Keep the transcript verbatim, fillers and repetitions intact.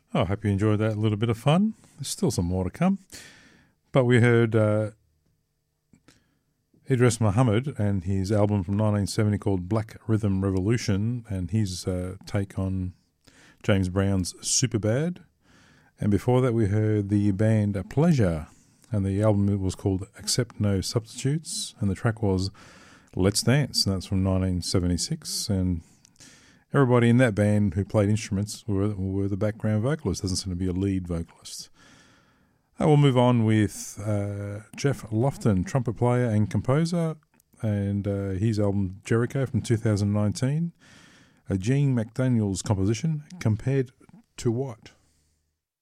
I hope you enjoyed that little bit of fun. There's still some more to come. But we heard uh, Idris Muhammad and his album from nineteen seventy called Black Rhythm Revolution and his uh, take on James Brown's Superbad. And before that we heard the band Pleasure and the album was called Accept No Substitutes and the track was Let's Dance, and that's from nineteen seventy-six. And everybody in that band who played instruments were, were the background vocalists. Doesn't seem to be a lead vocalist. I will move on with uh, Jeff Lofton, trumpet player and composer, and uh, his album Jericho from two thousand nineteen. A Gene McDaniel's composition, Compared to What?